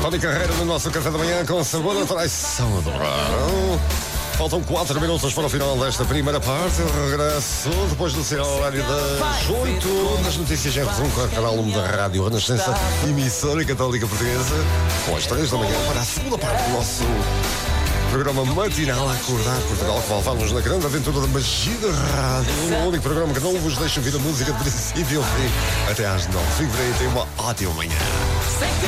Tony Carreira no nosso café da manhã com sabor da traição do verão. Faltam 4 minutos para o final desta primeira parte. Eu regresso depois do sinal horário das 8 nas notícias em resumo com o canal 1 da Rádio Renascença, emissora católica portuguesa, com as 3 da manhã para a segunda parte do nosso programa matinal Acordar Portugal, que levamos na grande aventura da magia da rádio. O único programa que não vos deixa ouvir a música de princípio ao fim até às 9. Fique por aí, tenha uma ótima manhã.